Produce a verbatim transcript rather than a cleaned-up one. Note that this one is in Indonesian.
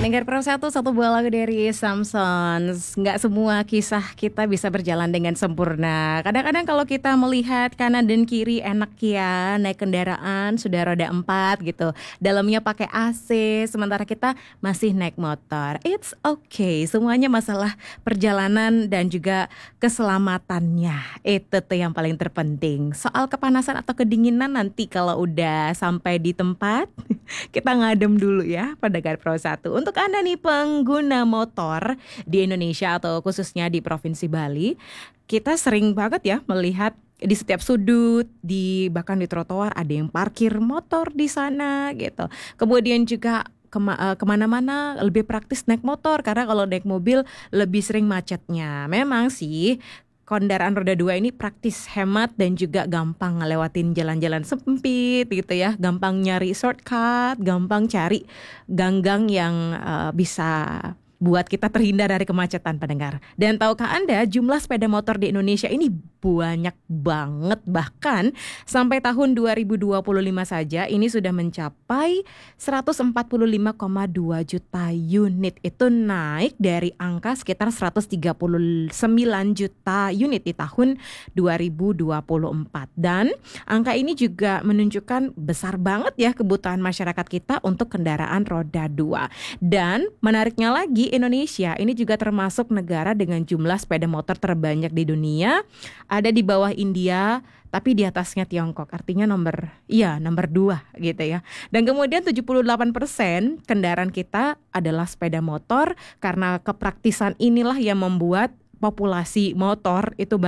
Pendengar Pro satu, satu buah lagu dari Samsons. Nggak semua kisah kita bisa berjalan dengan sempurna. Kadang-kadang kalau kita melihat kanan dan kiri enak ya, naik kendaraan sudah roda empat gitu, dalamnya pakai A C, sementara kita masih naik motor. It's okay, semuanya masalah perjalanan dan juga keselamatannya. Itu tuh yang paling terpenting. Soal kepanasan atau kedinginan nanti kalau udah sampai di tempat, kita ngadem dulu ya, pendengar Pro satu. Untuk Anda nih pengguna motor di Indonesia atau khususnya di Provinsi Bali, kita sering banget ya melihat di setiap sudut, di bahkan di trotoar ada yang parkir motor di sana gitu. Kemudian juga Kema- eh, kemana-mana lebih praktis naik motor, karena kalau naik mobil lebih sering macetnya. Memang sih kendaraan roda dua ini praktis, hemat dan juga gampang ngelewatin jalan-jalan sempit gitu ya. Gampang nyari shortcut, gampang cari gang-gang yang eh, bisa buat kita terhindar dari kemacetan, pendengar. Dan tahukah Anda jumlah sepeda motor di Indonesia ini banyak banget, bahkan sampai tahun dua ribu dua puluh lima saja ini sudah mencapai seratus empat puluh lima koma dua juta unit. Itu naik dari angka sekitar seratus tiga puluh sembilan juta unit di tahun dua ribu dua puluh empat. Dan angka ini juga menunjukkan besar banget ya kebutuhan masyarakat kita untuk kendaraan roda dua. Dan menariknya lagi, Indonesia ini juga termasuk negara dengan jumlah sepeda motor terbanyak di dunia. Ada di bawah India, tapi di atasnya Tiongkok. Artinya nomor, iya nomor dua gitu ya. Dan kemudian tujuh puluh delapan persen kendaraan kita adalah sepeda motor. Karena kepraktisan inilah yang membuat populasi motor itu